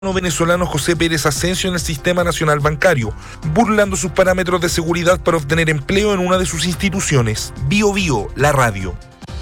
Venezolano José Pérez Asensio en el Sistema Nacional Bancario, burlando sus parámetros de seguridad para obtener empleo en una de sus instituciones. Bio Bio, la radio.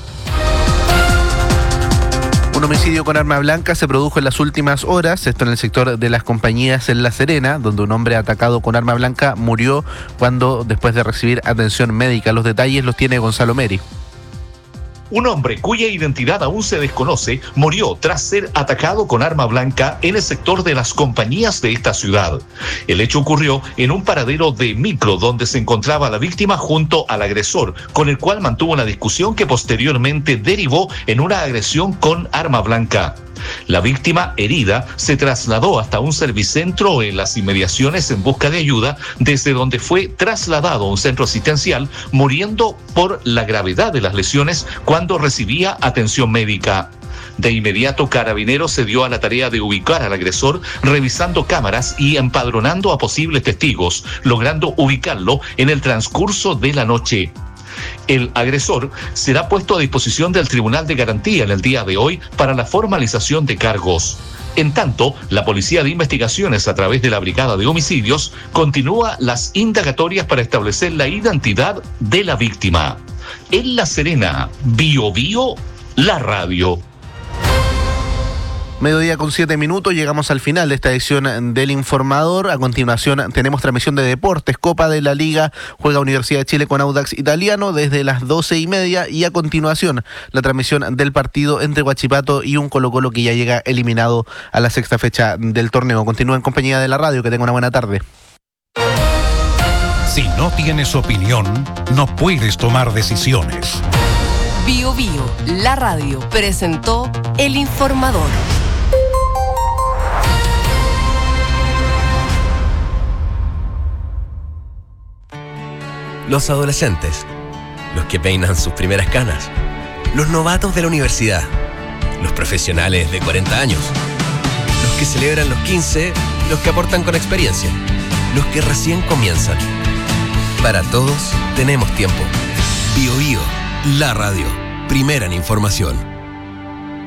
Un homicidio con arma blanca se produjo en las últimas horas, esto en el sector de Las Compañías en La Serena, donde un hombre atacado con arma blanca murió después de recibir atención médica. Los detalles los tiene Gonzalo Meri. Un hombre cuya identidad aún se desconoce murió tras ser atacado con arma blanca en el sector de Las Compañías de esta ciudad. El hecho ocurrió en un paradero de micro donde se encontraba la víctima junto al agresor, con el cual mantuvo una discusión que posteriormente derivó en una agresión con arma blanca. La víctima herida se trasladó hasta un servicentro en las inmediaciones en busca de ayuda, desde donde fue trasladado a un centro asistencial, muriendo por la gravedad de las lesiones cuando recibía atención médica. De inmediato, Carabineros se dio a la tarea de ubicar al agresor, revisando cámaras y empadronando a posibles testigos, logrando ubicarlo en el transcurso de la noche. El agresor será puesto a disposición del Tribunal de Garantía en el día de hoy para la formalización de cargos. En tanto, la Policía de Investigaciones, a través de la Brigada de Homicidios, continúa las indagatorias para establecer la identidad de la víctima. En La Serena, Bio Bio, la radio. 12:07, llegamos al final de esta edición del Informador. A continuación tenemos transmisión de deportes, Copa de la Liga, juega Universidad de Chile con Audax Italiano desde las 12:30 y a continuación la transmisión del partido entre Huachipato y un Colo-Colo que ya llega eliminado a la sexta fecha del torneo. Continúa en compañía de la radio, que tenga una buena tarde. Si no tienes opinión, no puedes tomar decisiones. Bio Bio, la radio, presentó El Informador. Los adolescentes, los que peinan sus primeras canas, los novatos de la universidad, los profesionales de 40 años, los que celebran los 15, los que aportan con experiencia, los que recién comienzan. Para todos tenemos tiempo. Bio Bio, la radio, primera en información.